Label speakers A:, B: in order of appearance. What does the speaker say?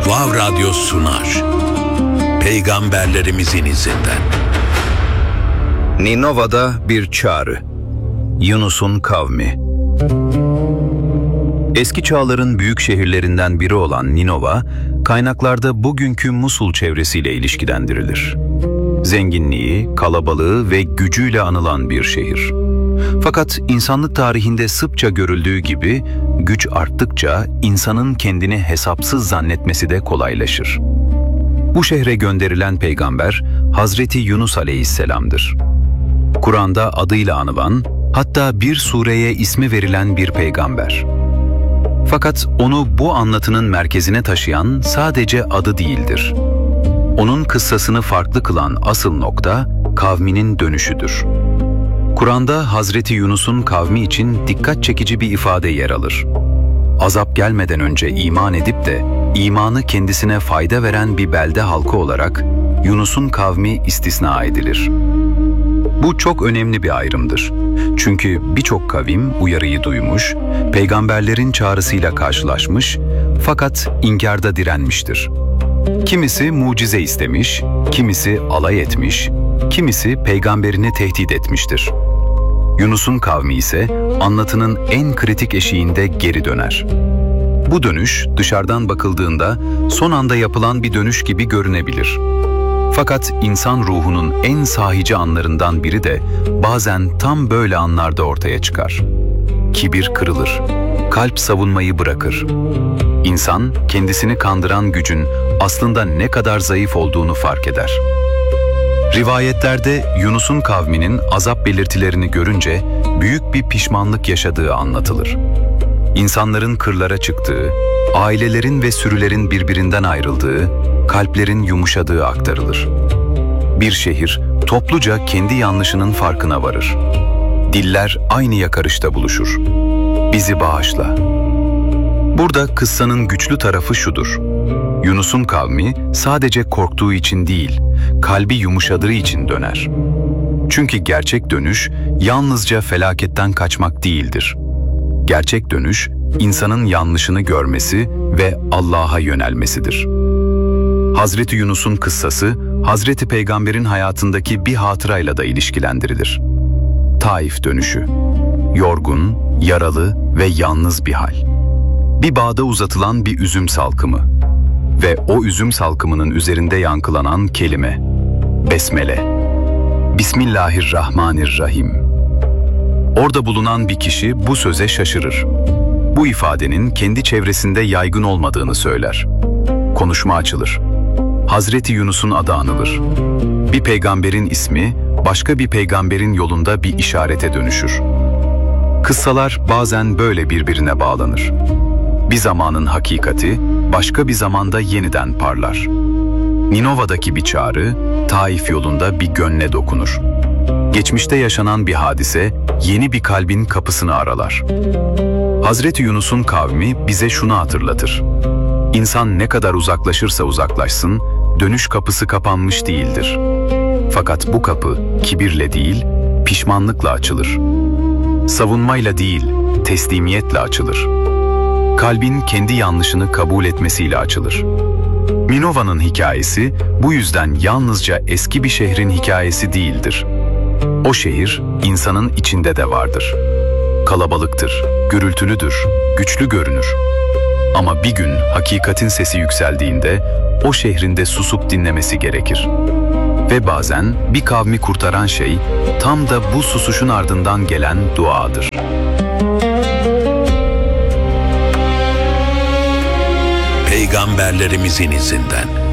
A: Vav Radyo sunar. Peygamberlerimizin izinden.
B: Ninova'da bir çağrı. Yunus'un kavmi. Eski çağların büyük şehirlerinden biri olan Ninova, kaynaklarda bugünkü Musul çevresiyle ilişkilendirilir. Zenginliği, kalabalığı ve gücüyle anılan bir şehir. Fakat insanlık tarihinde sıkça görüldüğü gibi güç arttıkça insanın kendini hesapsız zannetmesi de kolaylaşır. Bu şehre gönderilen peygamber Hazreti Yunus Aleyhisselam'dır. Kur'an'da adıyla anılan, hatta bir sureye ismi verilen bir peygamber. Fakat onu bu anlatının merkezine taşıyan sadece adı değildir. Onun kıssasını farklı kılan asıl nokta kavminin dönüşüdür. Kur'an'da Hazreti Yunus'un kavmi için dikkat çekici bir ifade yer alır. Azap gelmeden önce iman edip de imanı kendisine fayda veren bir belde halkı olarak Yunus'un kavmi istisna edilir. Bu çok önemli bir ayrımdır. Çünkü birçok kavim uyarıyı duymuş, peygamberlerin çağrısıyla karşılaşmış fakat inkarda direnmiştir. Kimisi mucize istemiş, kimisi alay etmiş, kimisi peygamberini tehdit etmiştir. Yunus'un kavmi ise anlatının en kritik eşiğinde geri döner. Bu dönüş dışarıdan bakıldığında son anda yapılan bir dönüş gibi görünebilir. Fakat insan ruhunun en sahici anlarından biri de bazen tam böyle anlarda ortaya çıkar. Kibir kırılır, kalp savunmayı bırakır. İnsan kendisini kandıran gücün aslında ne kadar zayıf olduğunu fark eder. Rivayetlerde Yunus'un kavminin azap belirtilerini görünce büyük bir pişmanlık yaşadığı anlatılır. İnsanların kırlara çıktığı, ailelerin ve sürülerin birbirinden ayrıldığı, kalplerin yumuşadığı aktarılır. Bir şehir topluca kendi yanlışının farkına varır. Diller aynı yakarışta buluşur. Bizi bağışla. Burada kıssanın güçlü tarafı şudur. Yunus'un kavmi sadece korktuğu için değil, kalbi yumuşadığı için döner. Çünkü gerçek dönüş yalnızca felaketten kaçmak değildir. Gerçek dönüş, insanın yanlışını görmesi ve Allah'a yönelmesidir. Hazreti Yunus'un kıssası, Hazreti Peygamber'in hayatındaki bir hatırayla da ilişkilendirilir. Taif dönüşü. Yorgun, yaralı ve yalnız bir hal. Bir bağda uzatılan bir üzüm salkımı. Ve o üzüm salkımının üzerinde yankılanan kelime, Besmele. Bismillahirrahmanirrahim. Orada bulunan bir kişi bu söze şaşırır. Bu ifadenin kendi çevresinde yaygın olmadığını söyler. Konuşma açılır. Hazreti Yunus'un adı anılır. Bir peygamberin ismi, başka bir peygamberin yolunda bir işarete dönüşür. Kıssalar bazen böyle birbirine bağlanır. Bir zamanın hakikati, başka bir zamanda yeniden parlar. Ninova'daki bir çağrı, Taif yolunda bir gönle dokunur. Geçmişte yaşanan bir hadise, yeni bir kalbin kapısını aralar. Hazreti Yunus'un kavmi bize şunu hatırlatır. İnsan ne kadar uzaklaşırsa uzaklaşsın, dönüş kapısı kapanmış değildir. Fakat bu kapı kibirle değil, pişmanlıkla açılır. Savunmayla değil, teslimiyetle açılır. Kalbin kendi yanlışını kabul etmesiyle açılır. Ninova'nın hikayesi bu yüzden yalnızca eski bir şehrin hikayesi değildir. O şehir insanın içinde de vardır. Kalabalıktır, gürültülüdür, güçlü görünür. Ama bir gün hakikatin sesi yükseldiğinde o şehrinde susup dinlemesi gerekir. Ve bazen bir kavmi kurtaran şey tam da bu susuşun ardından gelen duadır.
A: Peygamberlerimizin izinden.